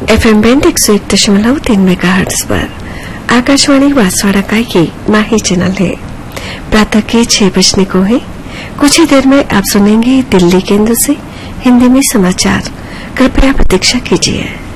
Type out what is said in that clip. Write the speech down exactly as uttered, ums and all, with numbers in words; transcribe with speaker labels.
Speaker 1: F M band एक सौ एक दशमलव तीन मेगा हर्ट्ज पर आकाशवाणी बांसवाड़ा का ये माही चैनल है। प्रातः के छह बजने को है। कुछ ही देर में आप सुनेंगे दिल्ली केंद्र से हिंदी में समाचार। कृपया प्रतीक्षा कीजिए।